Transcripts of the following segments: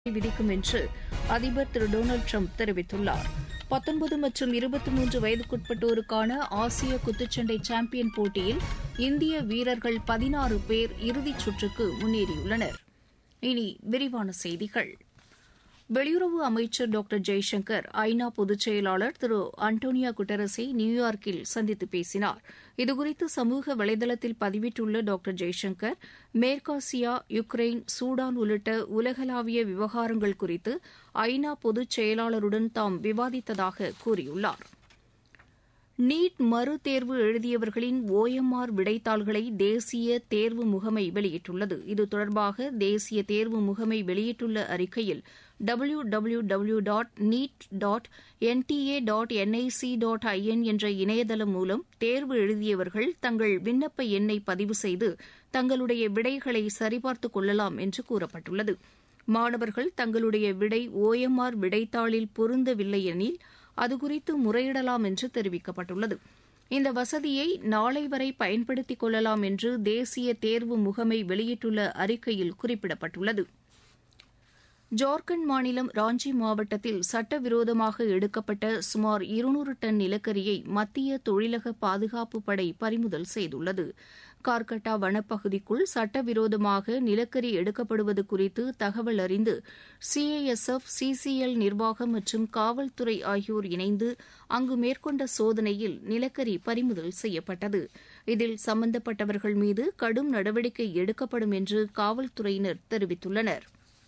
விதிக்கும் என்று அதிபர் திரு டொனால்டு ட்ரம்ப் தெரிவித்துள்ளார். 19 மற்றும் 23 வயதுக்குட்பட்டோருக்கான ஆசிய குத்துச்சண்டை சாம்பியன் போட்டியில் இந்திய வீரர்கள் 16 பேர் இறுதிச் சுற்றுக்கு முன்னேறியுள்ளனர். இனி விரிவான செய்திகள். வெளியுறவு அமைச்சர் டாக்டர் ஜெய்சங்கர் ஐநா பொதுச் செயலாளர் திரு அண்டோனியோ குட்டரஸை நியூயார்க்கில் சந்தித்து பேசினார். இதுகுறித்து சமூக வலைதளத்தில் பதிவிட்டுள்ள டாக்டர் ஜெய்சங்கர், மேற்காசியா, யுக்ரைன், சூடான் உள்ளிட்ட உலகளாவிய விவகாரங்கள் குறித்து ஐநா பொதுச் செயலாளருடன் தாம் விவாதித்ததாக கூறியுள்ளார். நீட் மறுதேர்வு எழுதியவர்களின் OMR விடைத்தாள்களை தேசிய தேர்வு முகமை வெளியிட்டுள்ளது. இது தொடர்பாக தேசிய தேர்வு முகமை வெளியிட்டுள்ள அறிக்கையில் www.neet.nta.nic.in என்ற இணையதளம் மூலம் தேர்வு எழுதியவர்கள் தங்கள் விண்ணப்ப எண்ணை பதிவு செய்து தங்களுடைய விடைகளை சரிபார்த்துக் கொள்ளலாம் என்று கூறப்பட்டுள்ளது. மாணவர்கள் தங்களுடைய விடை OMR விடைத்தாளில் பொருந்தவில்லை எனில் அதுகுறித்து முறையிடலாம் என்று தெரிவிக்கப்பட்டுள்ளது. இந்த வசதியை நாளை வரை பயன்படுத்திக் கொள்ளலாம் என்று தேசிய தேர்வு முகமை வெளியிட்டுள்ள அறிக்கையில் குறிப்பிடப்பட்டுள்ளது. ஜார்க்கண்ட் மாநிலம் ராஞ்சி மாவட்டத்தில் சட்டவிரோதமாக எடுக்கப்பட்ட சுமார் 200 டன் நிலக்கரியை மத்திய தொழிலக பாதுகாப்பு படை பறிமுதல் செய்துள்ளது. கார்கட்டா வனப்பகுதிக்குள் சட்டவிரோதமாக நிலக்கரி எடுக்கப்படுவது குறித்து தகவல் அறிந்து CISF, CCL நிர்வாகம் மற்றும் காவல்துறை ஆகியோர் இணைந்து அங்கு மேற்கொண்ட சோதனையில் நிலக்கரி பறிமுதல் செய்யப்பட்டது. இதில் சம்பந்தப்பட்டவர்கள் மீது கடும் நடவடிக்கை எடுக்கப்படும் என்று காவல்துறையினர் தெரிவித்துள்ளனர்.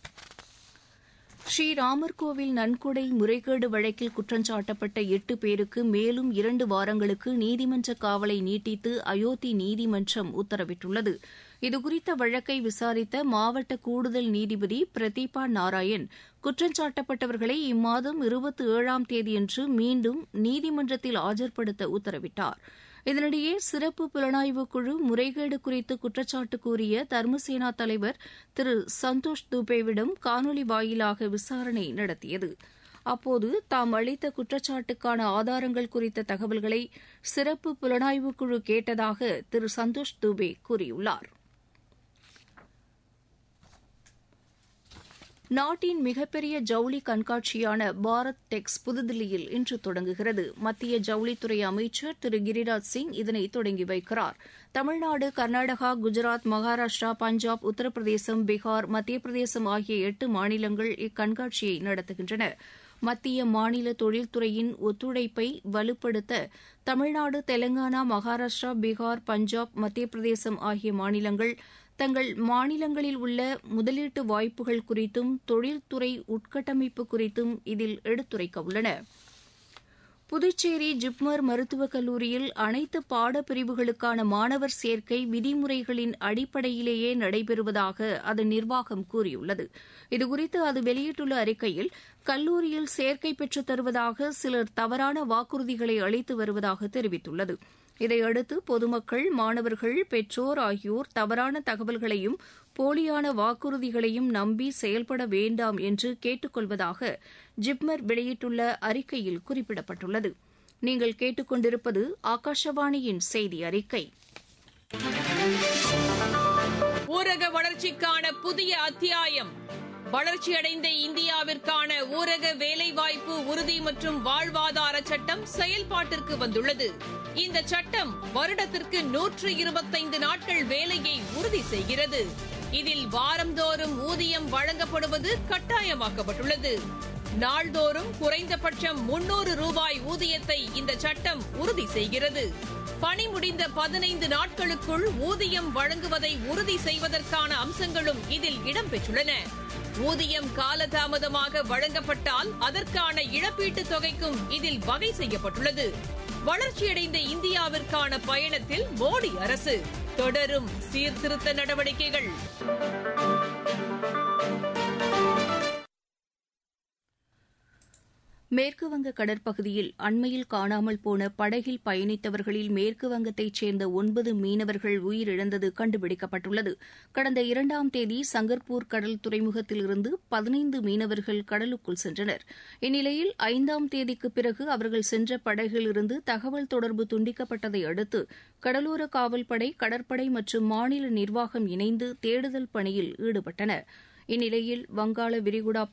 ஸ்ரீராமர் கோவில் நன்கொடை முறைகேடு வழக்கில் குற்றஞ்சாட்டப்பட்ட 8 பேருக்கு மேலும் 2 வாரங்களுக்கு நீதிமன்ற காவலை நீட்டித்து அயோத்தி நீதிமன்றம் உத்தரவிட்டுள்ளது. இதுகுறித்த வழக்கை விசாரித்த மாவட்ட கூடுதல் நீதிபதி பிரதீபா நாராயண் குற்றஞ்சாட்டப்பட்டவர்களை இம்மாதம் 27ஆம் தேதியன்று மீண்டும் நீதிமன்றத்தில் ஆஜர்படுத்த உத்தரவிட்டார். இதனிடையே சிறப்பு புலனாய்வு குழு முறைகேடு குறித்து குற்றச்சாட்டு கூறிய தர்மசேனா தலைவர் திரு சந்தோஷ் துபேவிடம் காணொலி வாயிலாக விசாரணை நடத்தியது. அப்போது தாம் அளித்த குற்றச்சாட்டுக்கான ஆதாரங்கள் குறித்த தகவல்களை சிறப்பு புலனாய்வு குழு கேட்டதாக திரு சந்தோஷ் துபே கூறியுள்ளார். நாட்டின் மிகப்பெரிய ஜவுளி கண்காட்சியான பாரத் டெக்ஸ் புதுதில்லியில் இன்று தொடங்குகிறது. மத்திய ஜவுளித்துறை அமைச்சர் திரு கிரிராஜ் சிங் இதனை தொடங்கி வைக்கிறார். தமிழ்நாடு, கர்நாடகா, குஜராத், மகாராஷ்டிரா, பஞ்சாப், உத்தரப்பிரதேசம், பீகார், மத்திய பிரதேசம் ஆகிய 8 மாநிலங்கள் இக்கண்காட்சியை நடத்துகின்றன. மத்திய மாநில தொழில்துறையின் ஒத்துழைப்பை வலுப்படுத்த தமிழ்நாடு, தெலங்கானா, மகாராஷ்டிரா, பீகார், பஞ்சாப், மத்திய பிரதேசம் ஆகிய மாநிலங்கள் தங்கள் மாநிலங்களில் உள்ள முதலீட்டு வாய்ப்புகள் குறித்தும் தொழில்துறை உட்கட்டமைப்பு குறித்தும் இதில் எடுத்துரைக்க உள்ளன. புதுச்சேரி ஜிப்மர் மருத்துவக் கல்லூரியில் அனைத்து பாடப்பிரிவுகளுக்கான மாணவர் சேர்க்கை விதிமுறைகளின் அடிப்படையிலேயே நடைபெறுவதாக அதன் நிர்வாகம் கூறியுள்ளது. இதுகுறித்து அது வெளியிட்டுள்ள அறிக்கையில், கல்லூரியில் சேர்க்கை பெற்றுத் தருவதாக சிலர் தவறான வாக்குறுதிகளை அளித்து வருவதாக தெரிவித்துள்ளது. இதையடுத்து பொதுமக்கள், மாணவர்கள், பெற்றோர் ஆகியோர் தவறான தகவல்களையும் போலியான வாக்குறுதிகளையும் நம்பி செயல்பட வேண்டாம் என்று கேட்டுக் கொள்வதாக ஜிப்மர் வெளியிட்டுள்ள அறிக்கையில் குறிப்பிடப்பட்டுள்ளது. நீங்கள் கேட்டுக் கொண்டிருப்பது ஆகாஷவாணியின் செய்தி அறிக்கை. ஊரக வளர்ச்சிக்கான புதிய அத்தியாயம். வளர்ச்சியடைந்த இந்தியாவிற்கான ஊரக வேலைவாய்ப்பு உறுதி மற்றும் வாழ்வாதார சட்டம் செயல்பாட்டிற்கு வந்துள்ளது. இந்த சட்டம் வருடத்திற்கு 125 நாட்கள் வேலையை உறுதி செய்கிறது. இதில் வாரந்தோறும் ஊதியம் வழங்கப்படுவது கட்டாயமாக்கப்பட்டுள்ளது. நாள்தோறும் குறைந்தபட்சம் 300 ரூபாய் ஊதியத்தை இந்த சட்டம் உறுதி செய்கிறது. பணி முடிந்த 15 நாட்களுக்குள் ஊதியம் வழங்குவதை உறுதி செய்வதற்கான அம்சங்களும் இதில் இடம்பெற்றுள்ளன. ஊதியம் காலதாமதமாக வழங்கப்பட்டால் அதற்கான இழப்பீட்டுத் தொகைக்கும் இதில் வகை செய்யப்பட்டுள்ளது. வளர்ச்சியடைந்த இந்தியாவிற்கான பயணத்தில் மோடி அரசு தொடரும் சீர்திருத்த நடவடிக்கைகள். மேற்குவங்க கடற்பகுதியில் அண்மையில் காணாமல் போன படகில் பயணித்தவர்களில் மேற்குவங்கத்தைச் சேர்ந்த 9 மீனவர்கள் உயிரிழந்தது கண்டுபிடிக்கப்பட்டுள்ளது. கடந்த 2ஆம் தேதி சங்கர்பூர் கடல் துறைமுகத்திலிருந்து 15 மீனவர்கள் கடலுக்குள் சென்றனர். இந்நிலையில் 5ஆம் தேதிக்கு பிறகு அவர்கள் சென்ற படகிலிருந்து தகவல் தொடர்பு துண்டிக்கப்பட்டதை அடுத்து கடலோர காவல்படை, கடற்படை மற்றும் மாநில நிர்வாகம் இணைந்து தேடுதல் பணியில் ஈடுபட்டனர். இந்நிலையில் வங்காள விரிகுடா